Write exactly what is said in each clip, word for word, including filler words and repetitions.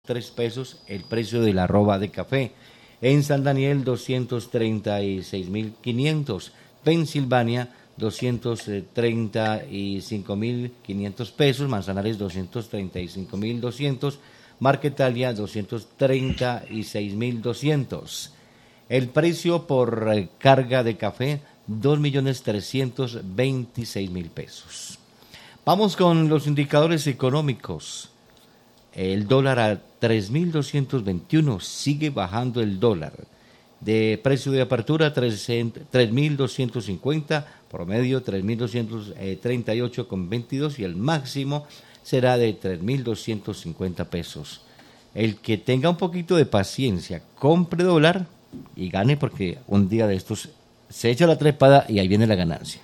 tres pesos el precio de la arroba de café. En San Daniel, doscientos treinta y seis mil quinientos. Pensilvania, doscientos treinta y cinco mil quinientos pesos. Manzanares, doscientos treinta y cinco mil doscientos. Marquetalia, doscientos treinta y seis mil doscientos. El precio por eh, carga de café, dos millones trescientos veintiséis mil pesos. Vamos con los indicadores económicos. El dólar a tres mil doscientos veintiuno, sigue bajando el dólar. De precio de apertura tres mil doscientos cincuenta, promedio tres mil doscientos treinta y ocho con veintidós y el máximo será de tres mil doscientos cincuenta pesos. El que tenga un poquito de paciencia, compre dólar y gane, porque un día de estos se echa la trepada y ahí viene la ganancia.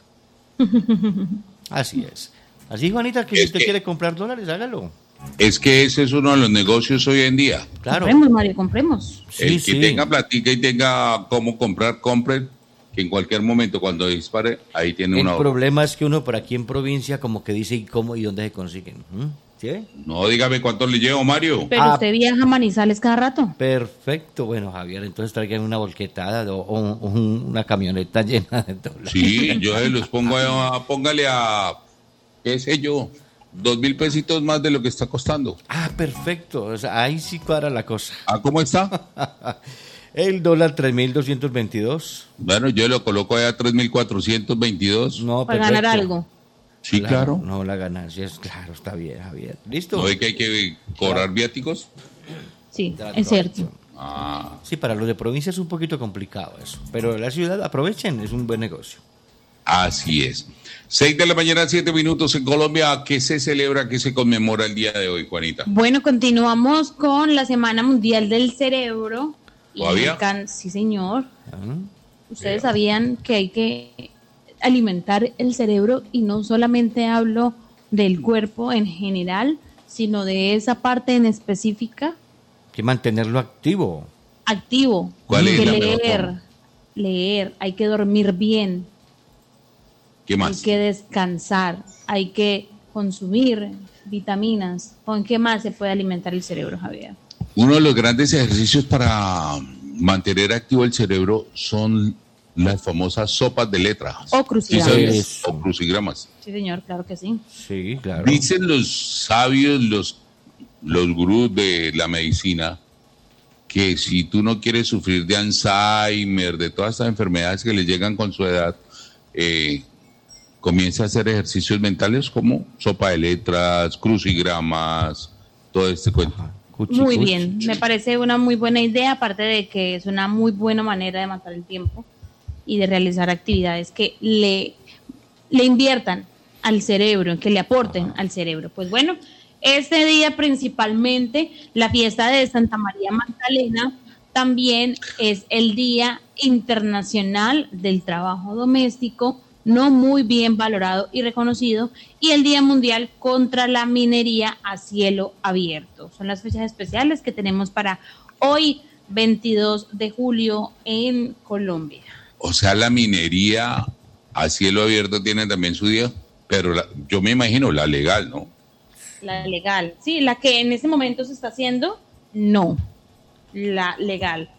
Así es. Así, Juanita, que es si usted que... quiere comprar dólares, hágalo. Es que ese es uno de los negocios hoy en día. Claro. Compremos, Mario, compremos. El sí, que sí. tenga platica y tenga cómo comprar, compren, que en cualquier momento cuando dispare, ahí tiene el una... El problema es que uno por aquí en provincia como que dice y cómo y dónde se consiguen. ¿Mm? ¿Sí? No, dígame cuánto le llevo, Mario. Pero ah, usted viaja a Manizales cada rato. Perfecto. Bueno, Javier, entonces traigan una volquetada o, o un, una camioneta llena de dólares. Sí, yo se los pongo a, póngale a, qué sé yo, dos mil pesitos más de lo que está costando. Ah, perfecto. O sea, ahí sí cuadra la cosa. Ah, ¿cómo está? El dólar tres mil doscientos veintidós. Bueno, yo lo coloco ahí a tres mil cuatrocientos veintidós. No, para perfecto. Ganar algo. Sí, claro. claro. No, la ganancia es claro, está bien, Javier. ¿Listo? ¿No ve que hay que cobrar claro. viáticos? Sí, es cierto. Ah. Sí, para los de provincia es un poquito complicado eso, pero en la ciudad aprovechen, es un buen negocio. Así es. Seis de la mañana, siete minutos en Colombia. ¿Qué se celebra, qué se conmemora el día de hoy, Juanita? Bueno, continuamos con la Semana Mundial del Cerebro. ¿Todavía? Can... Sí, señor. Uh-huh. Ustedes Bien. sabían que hay que alimentar el cerebro, y no solamente hablo del cuerpo en general, sino de esa parte en específica. Hay que mantenerlo activo. Activo. ¿Cuál hay es que la leer, mejor? leer, hay que dormir bien. ¿Qué más? Hay que descansar, hay que consumir vitaminas. ¿Con qué más se puede alimentar el cerebro, Javier? Uno de los grandes ejercicios para mantener activo el cerebro son las famosas sopas de letras. O crucigramas. ¿Sí, o crucigramas. Sí, señor, claro que sí. Sí, claro. Dicen los sabios, los, los gurús de la medicina, que si tú no quieres sufrir de Alzheimer, de todas estas enfermedades que le llegan con su edad, eh, comience a hacer ejercicios mentales como sopa de letras, crucigramas, todo este cuento. Cuchi, muy cuchi. Bien, me parece una muy buena idea, aparte de que es una muy buena manera de matar el tiempo y de realizar actividades que le, le inviertan al cerebro, que le aporten al cerebro. Pues bueno, este día principalmente, la fiesta de Santa María Magdalena, también es el Día Internacional del Trabajo Doméstico, no muy bien valorado y reconocido, y el Día Mundial contra la Minería a Cielo Abierto. Son las fechas especiales que tenemos para hoy, veintidós de julio, en Colombia. O sea, la minería a cielo abierto tiene también su día, pero la, yo me imagino la legal, ¿no? La legal, sí, la que en ese momento se está haciendo, no, la legal.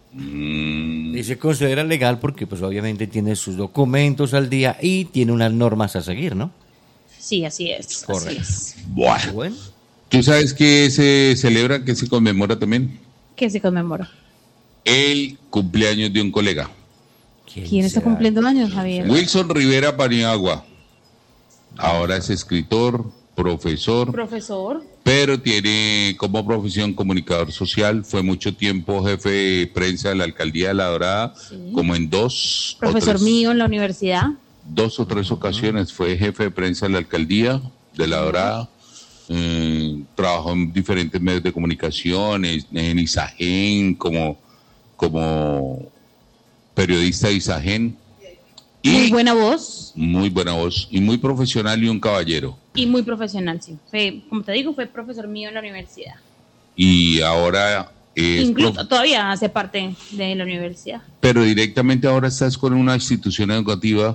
Mm. Y se considera legal porque pues obviamente tiene sus documentos al día y tiene unas normas a seguir, ¿no? Sí, así es. Correcto. Así es. Bueno. bueno. ¿Tú sabes qué se celebra, qué se conmemora también? ¿Qué se conmemora? El cumpleaños de un colega. ¿Quién, ¿Quién está cumpliendo años, Javier? Wilson Rivera Paniagua. Ahora es escritor, profesor. Profesor. Pero tiene como profesión comunicador social. Fue mucho tiempo jefe de prensa de la alcaldía de La Dorada, sí. como en dos. Profesor o tres, mío en la universidad. Dos o tres ocasiones fue jefe de prensa de la alcaldía de La Dorada. Eh, trabajó en diferentes medios de comunicación, en Isagen, como, como periodista de Isagen. Y muy buena voz. Muy buena voz y muy profesional y un caballero. Y muy profesional, sí. Fue, como te digo, fue profesor mío en la universidad. Y ahora es... Incluso prof... todavía hace parte de la universidad. Pero directamente ahora estás con una institución educativa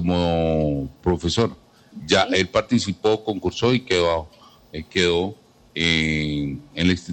como profesor. Ya ¿sí? Él participó, concursó y quedó, él quedó eh, en la institución